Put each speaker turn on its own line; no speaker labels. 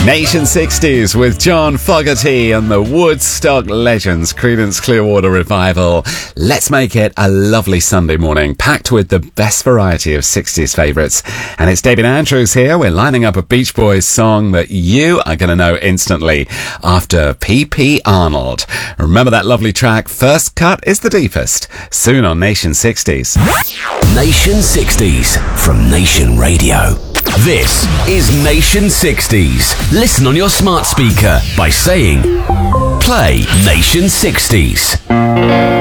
Nation 60s with John Fogerty and the Woodstock Legends Creedence Clearwater Revival. Let's make it a lovely Sunday morning, packed with the best variety of 60s favourites. And it's David Andrews here. We're lining up a Beach Boys song that you are going to know instantly after P.P. Arnold. Remember that lovely track, First Cut is the Deepest, soon on Nation 60s.
Nation 60s from Nation Radio. This is Nation 60s. Listen on your smart speaker by saying, play Nation 60s.